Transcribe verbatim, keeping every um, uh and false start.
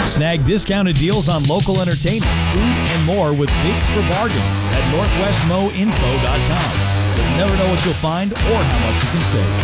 Snag discounted deals on local entertainment, food, and more with Bigs for Bargains at northwest mo info dot com. You'll never know what you'll find or how much you can save.